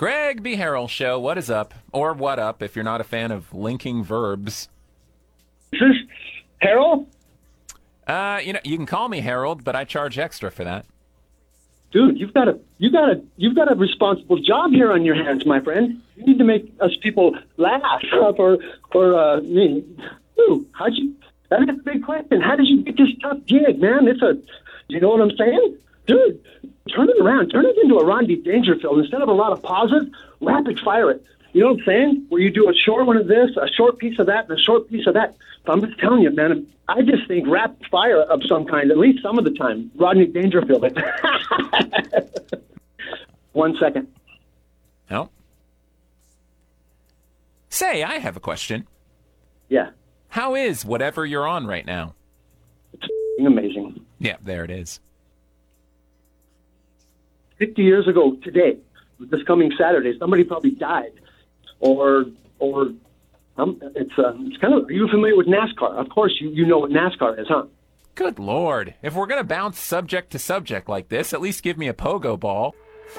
Greg B. Harrell Show, what is up? Or what up if you're not a fan of linking verbs. Is this Harold? You can call me Harold, but I charge extra for that. Dude, you've got a responsible job here on your hands, my friend. You need to make us people laugh. That's a big question. How did you get this tough gig, man? You know what I'm saying? Dude, turn it around. Turn it into a Rodney Dangerfield. Instead of a lot of pauses, rapid fire it. You know what I'm saying? Where you do a short one of this, a short piece of that, and a short piece of that. So I'm just telling you, man, I just think rapid fire of some kind, at least some of the time. Rodney Dangerfield. 1 second. Oh. Say, I have a question. Yeah. How is whatever you're on right now? It's amazing. Yeah, there it is. 50 years ago today, this coming Saturday, somebody probably died. It's kind of, are you familiar with NASCAR? Of course, you know what NASCAR is, huh? Good Lord. If we're going to bounce subject to subject like this, at least give me a pogo ball.